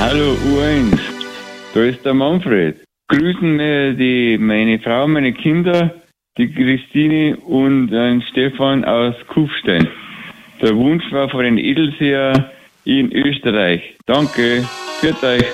Hallo U1, da ist der Manfred. Grüßen mir meine Frau, meine Kinder, die Christine und den Stefan aus Kufstein. Der Wunsch war von den Edelseer in Österreich. Danke, für euch.